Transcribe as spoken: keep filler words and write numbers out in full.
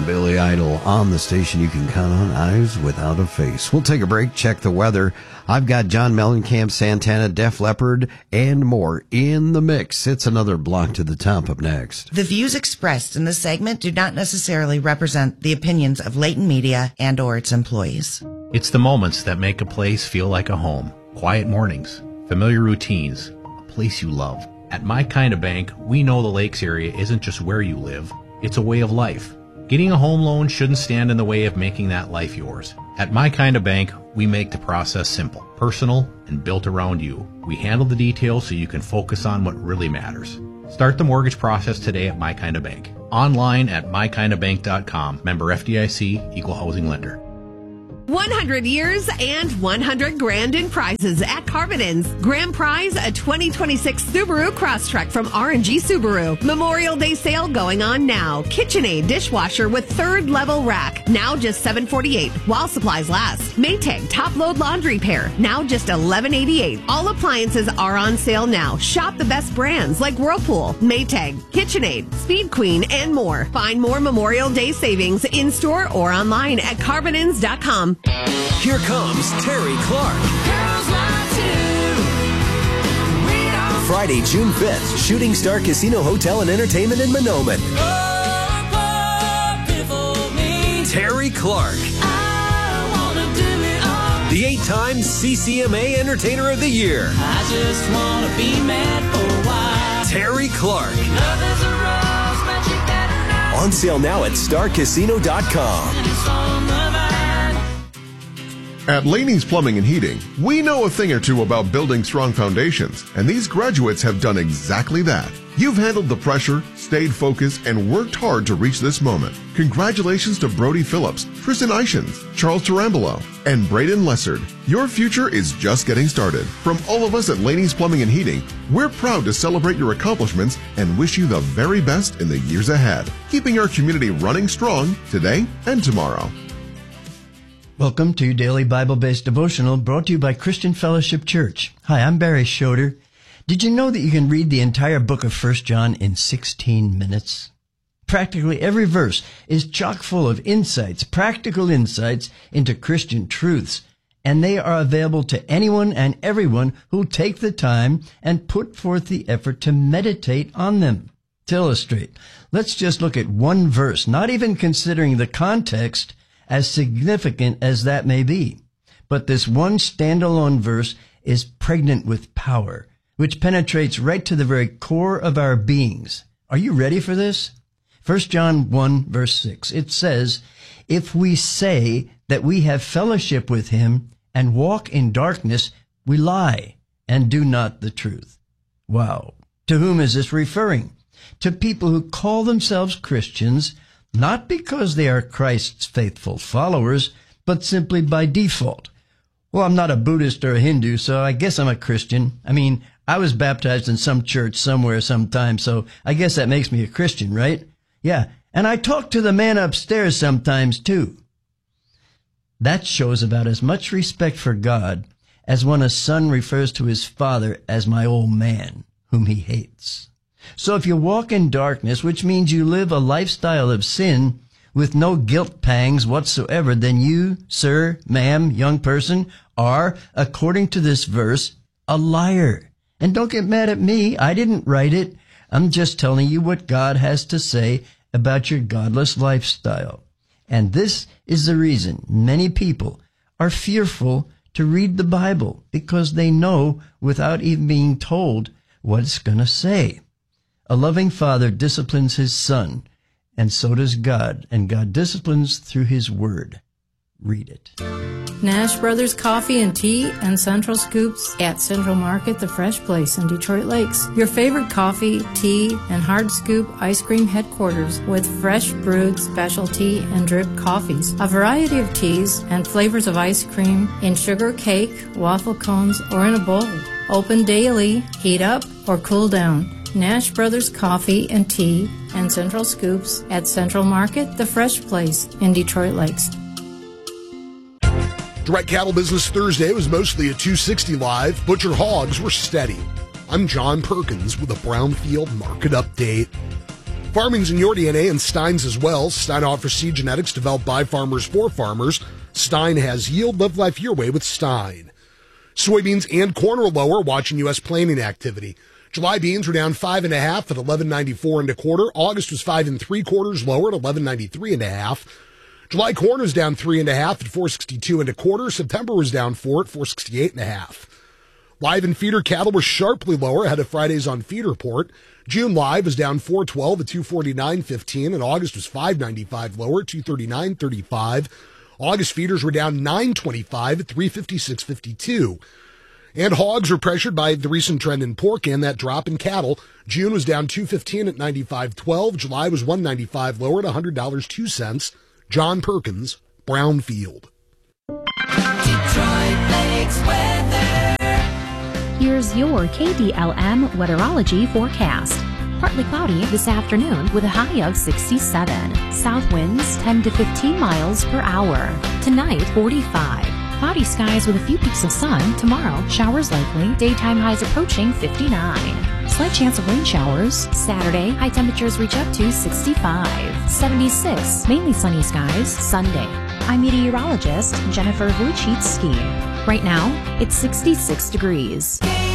Billy Idol on the station you can count on, eyes without a face. We'll take a break, check the weather. I've got John Mellencamp, Santana, Def Leppard, and more in the mix. It's another block to the top up next. The views expressed in this segment do not necessarily represent the opinions of Leighton Media and or its employees. It's the moments that make a place feel like a home. Quiet mornings, familiar routines, a place you love. At My Kind of Bank, we know the Lakes area isn't just where you live, it's a way of life. Getting a home loan shouldn't stand in the way of making that life yours. At My Kind of Bank, we make the process simple, personal, and built around you. We handle the details so you can focus on what really matters. Start the mortgage process today at My Kind of Bank. Online at my kind of bank dot com. Member F D I C, Equal Housing Lender. one hundred years and one hundred grand in prizes at Carbonins. Grand prize, a twenty twenty-six Subaru Crosstrek from R and G Subaru. Memorial Day sale going on now. KitchenAid dishwasher with third level rack. Now just seven forty-eight while supplies last. Maytag top load laundry pair. Now just eleven eighty-eight. All appliances are on sale now. Shop the best brands like Whirlpool, Maytag, KitchenAid, Speed Queen, and more. Find more Memorial Day savings in store or online at carbonins dot com. Here comes Terry Clark. Girls Line two. We don't Friday, June fifth, Shooting Star Casino Hotel and Entertainment in Monoman. oh, for me. Terry Clark, I wanna do it all. the eight-time C C M A Entertainer of the Year. I just wanna be mad for a while. Terry Clark. Love is a rose, but you better know. On sale now at star casino dot com. And it's on the vine. At Laney's Plumbing and Heating, we know a thing or two about building strong foundations, and these graduates have done exactly that. You've handled the pressure, stayed focused, and worked hard to reach this moment. Congratulations to Brody Phillips, Tristan Ishins, Charles Tarambolo, and Braden Lessard. Your future is just getting started. From all of us at Laney's Plumbing and Heating, we're proud to celebrate your accomplishments and wish you the very best in the years ahead, keeping our community running strong today and tomorrow. Welcome to Daily Bible-Based Devotional brought to you by Christian Fellowship Church. Hi, I'm Barry Schroeder. Did you know that you can read the entire book of First John in sixteen minutes? Practically every verse is chock full of insights, practical insights into Christian truths, and they are available to anyone and everyone who'll take the time and put forth the effort to meditate on them. To illustrate, let's just look at one verse, not even considering the context, as significant as that may be. But this one standalone verse is pregnant with power, which penetrates right to the very core of our beings. Are you ready for this? First John one, verse six. It says, if we say that we have fellowship with him and walk in darkness, we lie and do not the truth. Wow. To whom is this referring? To people who call themselves Christians, not because they are Christ's faithful followers, but simply by default. Well, I'm not a Buddhist or a Hindu, so I guess I'm a Christian. I mean, I was baptized in some church somewhere sometime, so I guess that makes me a Christian, right? Yeah, and I talk to the man upstairs sometimes, too. That shows about as much respect for God as when a son refers to his father as my old man, whom he hates. So if you walk in darkness, which means you live a lifestyle of sin with no guilt pangs whatsoever, then you, sir, ma'am, young person, are, according to this verse, a liar. And don't get mad at me. I didn't write it. I'm just telling you what God has to say about your godless lifestyle. And this is the reason many people are fearful to read the Bible, because they know without even being told what it's going to say. A loving father disciplines his son, and so does God, and God disciplines through his word. Read it. Nash Brothers Coffee and Tea and Central Scoops at Central Market, the Fresh Place in Detroit Lakes. Your favorite coffee, tea, and hard scoop ice cream headquarters with fresh brewed specialty and drip coffees. A variety of teas and flavors of ice cream in sugar cake, waffle cones, or in a bowl. Open daily, heat up, or cool down. Nash Brothers Coffee and Tea and Central Scoops at Central Market, the Fresh Place in Detroit Lakes. Direct Cattle Business Thursday was mostly a two sixty live. Butcher hogs were steady. I'm John Perkins with a Brownfield market update. Farming's in your D N A and Stein's as well. Stein offers seed genetics developed by farmers for farmers. Stein has yield. Live life your way with Stein. Soybeans and corn are lower, watching U S planting activity. July beans were down five and a half at eleven ninety-four and a quarter. August was five and three quarters lower at eleven ninety-three and a half. July corn was down three and a half at four sixty-two and a quarter. September was down four at four sixty-eight and a half. Live and feeder cattle were sharply lower ahead of Friday's on feed report. June live was down four twelve at two forty-nine fifteen, and August was five ninety-five lower at two thirty-nine thirty-five. August feeders were down nine twenty-five at three fifty-six fifty-two. And hogs were pressured by the recent trend in pork and that drop in cattle. June was down two fifteen at ninety-five twelve. July was one ninety-five lower at one hundred dollars and two cents. John Perkins, Brownfield. Detroit Lakes weather. Here's your K D L M weatherology forecast. Partly cloudy this afternoon with a high of sixty-seven. South winds ten to fifteen miles per hour. Tonight, forty-five. Cloudy skies with a few peaks of sun. Tomorrow, showers likely. Daytime highs approaching fifty-nine. Slight chance of rain showers. Saturday, high temperatures reach up to sixty-five. seventy-six. Mainly sunny skies. Sunday. I'm meteorologist Jennifer Vujicic. Right now, it's sixty-six degrees.